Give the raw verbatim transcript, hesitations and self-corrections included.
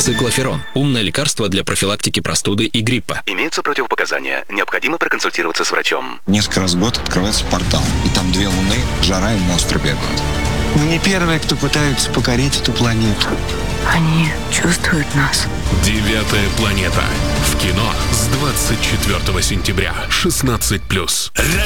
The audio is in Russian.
Циклоферон – умное лекарство для профилактики простуды и гриппа. Имеются противопоказания. Необходимо проконсультироваться с врачом. Несколько раз в год открывается портал, и там две луны, жара и монстры бегают. Мы не первые, кто пытаются покорить эту планету. Они чувствуют нас. Девятая планета. В кино с двадцать четвёртого сентября. шестнадцать плюс.